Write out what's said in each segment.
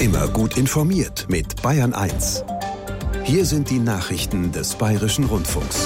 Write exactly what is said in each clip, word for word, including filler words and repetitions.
Immer gut informiert mit Bayern eins. Hier sind die Nachrichten des Bayerischen Rundfunks.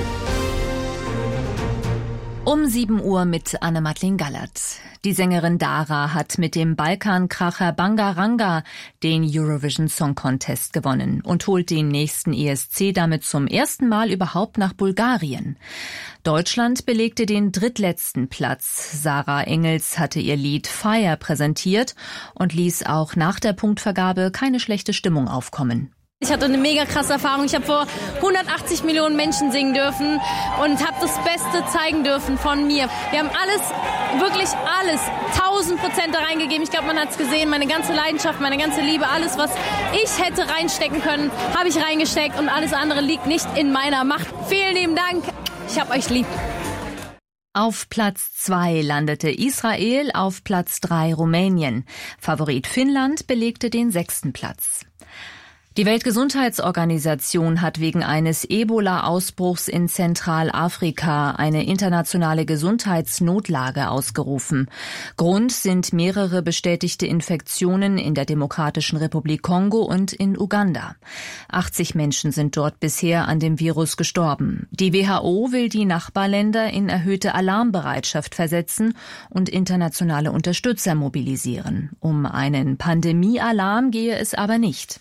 Um sieben Uhr mit Anne-Madeleine Gallert. Die Sängerin Dara hat mit dem Balkankracher Bangaranga den Eurovision Song Contest gewonnen und holt den nächsten E S C damit zum ersten Mal überhaupt nach Bulgarien. Deutschland belegte den drittletzten Platz. Sarah Engels hatte ihr Lied Fire präsentiert und ließ auch nach der Punktvergabe keine schlechte Stimmung aufkommen. Ich hatte eine mega krasse Erfahrung. Ich habe vor hundertachtzig Millionen Menschen singen dürfen und habe das Beste zeigen dürfen von mir. Wir haben alles, wirklich alles, tausend Prozent da reingegeben. Ich glaube, man hat es gesehen, meine ganze Leidenschaft, meine ganze Liebe, alles, was ich hätte reinstecken können, habe ich reingesteckt und alles andere liegt nicht in meiner Macht. Vielen lieben Dank. Ich hab euch lieb. Auf Platz zwei landete Israel, auf Platz drei Rumänien. Favorit Finnland belegte den sechsten Platz. Die Weltgesundheitsorganisation hat wegen eines Ebola-Ausbruchs in Zentralafrika eine internationale Gesundheitsnotlage ausgerufen. Grund sind mehrere bestätigte Infektionen in der Demokratischen Republik Kongo und in Uganda. achtzig Menschen sind dort bisher an dem Virus gestorben. Die W H O will die Nachbarländer in erhöhte Alarmbereitschaft versetzen und internationale Unterstützer mobilisieren. Um einen Pandemiealarm gehe es aber nicht.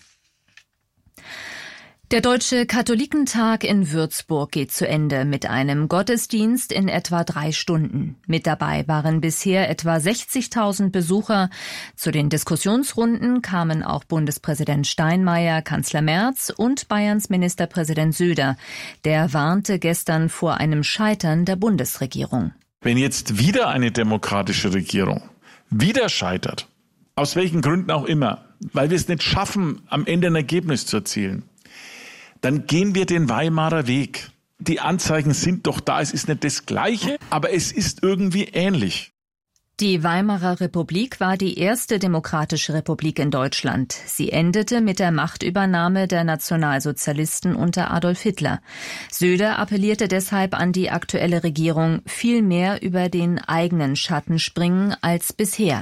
Der Deutsche Katholikentag in Würzburg geht zu Ende mit einem Gottesdienst in etwa drei Stunden. Mit dabei waren bisher etwa sechzigtausend Besucher. Zu den Diskussionsrunden kamen auch Bundespräsident Steinmeier, Kanzler Merz und Bayerns Ministerpräsident Söder. Der warnte gestern vor einem Scheitern der Bundesregierung. Wenn jetzt wieder eine demokratische Regierung wieder scheitert, aus welchen Gründen auch immer, weil wir es nicht schaffen, am Ende ein Ergebnis zu erzielen, dann gehen wir den Weimarer Weg. Die Anzeichen sind doch da, es ist nicht das Gleiche, aber es ist irgendwie ähnlich. Die Weimarer Republik war die erste demokratische Republik in Deutschland. Sie endete mit der Machtübernahme der Nationalsozialisten unter Adolf Hitler. Söder appellierte deshalb an die aktuelle Regierung, viel mehr über den eigenen Schatten springen als bisher.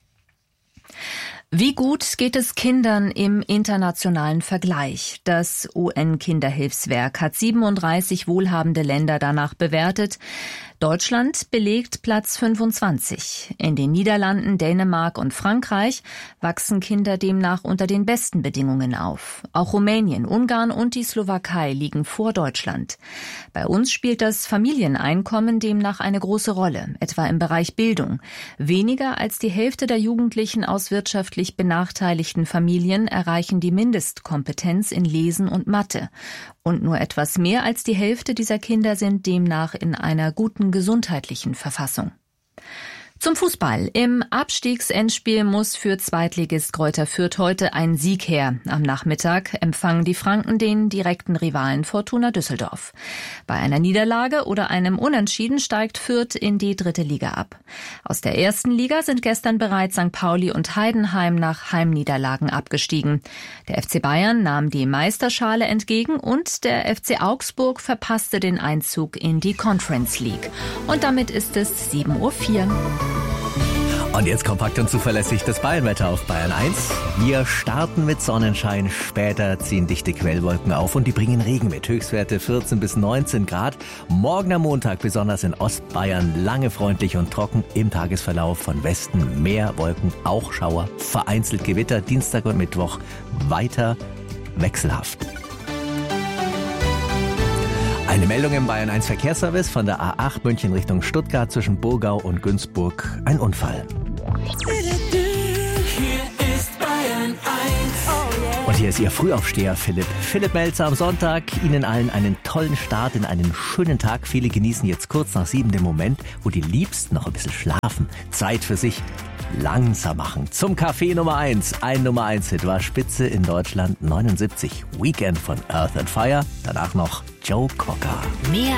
Wie gut geht es Kindern im internationalen Vergleich? Das U N-Kinderhilfswerk hat siebenunddreißig wohlhabende Länder danach bewertet. Deutschland belegt Platz fünfundzwanzig. In den Niederlanden, Dänemark und Frankreich wachsen Kinder demnach unter den besten Bedingungen auf. Auch Rumänien, Ungarn und die Slowakei liegen vor Deutschland. Bei uns spielt das Familieneinkommen demnach eine große Rolle, etwa im Bereich Bildung. Weniger als die Hälfte der Jugendlichen aus wirtschaftlich benachteiligten Familien erreichen die Mindestkompetenz in Lesen und Mathe. Und nur etwas mehr als die Hälfte dieser Kinder sind demnach in einer guten gesundheitlichen Verfassung. Zum Fußball. Im Abstiegsendspiel muss für Zweitligist Greuther Fürth heute ein Sieg her. Am Nachmittag empfangen die Franken den direkten Rivalen Fortuna Düsseldorf. Bei einer Niederlage oder einem Unentschieden steigt Fürth in die dritte Liga ab. Aus der ersten Liga sind gestern bereits Sankt Pauli und Heidenheim nach Heimniederlagen abgestiegen. Der F C Bayern nahm die Meisterschale entgegen und der F C Augsburg verpasste den Einzug in die Conference League. Und damit ist es sieben Uhr vier. Und jetzt kompakt und zuverlässig das Bayernwetter auf Bayern eins. Wir starten mit Sonnenschein, später ziehen dichte Quellwolken auf und die bringen Regen mit. Höchstwerte vierzehn bis neunzehn Grad. Morgen am Montag besonders in Ostbayern lange freundlich und trocken. Im Tagesverlauf von Westen mehr Wolken, auch Schauer, vereinzelt Gewitter. Dienstag und Mittwoch weiter wechselhaft. Eine Meldung im Bayern eins Verkehrsservice von der A acht München Richtung Stuttgart zwischen Burgau und Günzburg. Ein Unfall. Und hier ist Ihr Frühaufsteher Philipp. Philipp Melzer am Sonntag. Ihnen allen einen tollen Start in einen schönen Tag. Viele genießen jetzt kurz nach sieben den Moment, wo die Liebsten noch ein bisschen schlafen. Zeit für sich langsam machen. Zum Café Nummer eins. Ein Nummer eins Hit war Spitze in Deutschland neunundsiebzig. Weekend von Earth and Fire. Danach noch Joe Cocker. Mehr